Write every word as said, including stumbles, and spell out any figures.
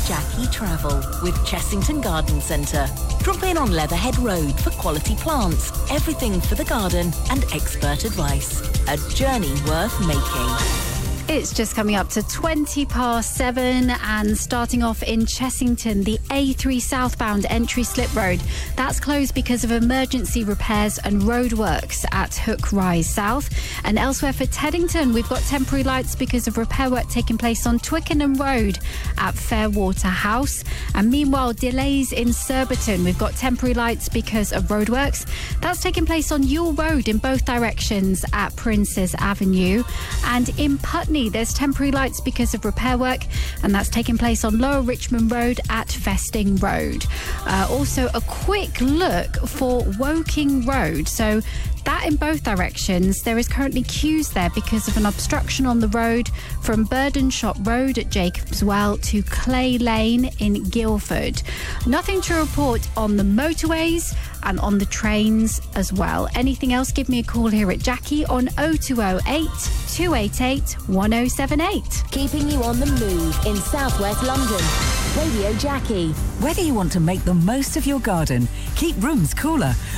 Jackie Travel with Chessington Garden Centre. Drop in on Leatherhead Road for quality plants, everything for the garden and expert advice. A journey worth making. It's just coming up to twenty past seven and starting off in Chessington, the A three southbound entry slip road. That's closed because of emergency repairs and roadworks at Hook Rise South. And elsewhere for Teddington, we've got temporary lights because of repair work taking place on Twickenham Road at Fairwater House. And meanwhile, delays in Surbiton. We've got temporary lights because of roadworks. That's taking place on Yule Road in both directions at Princes Avenue. And in Putney, there's temporary lights because of repair work, and that's taking place on Lower Richmond Road at Festing Road. Uh, also, a quick look for Woking Road. So that in both directions. There is currently queues there because of an obstruction on the road from Burdenshot Road at Jacobs Well to Clay Lane in Guildford. Nothing to report on the motorways and on the trains as well. Anything else, give me a call here at Jackie on oh two oh eight, two eight eight, one oh seven eight. Keeping you on the move in southwest London. Radio Jackie. Whether you want to make the most of your garden, keep rooms cooler,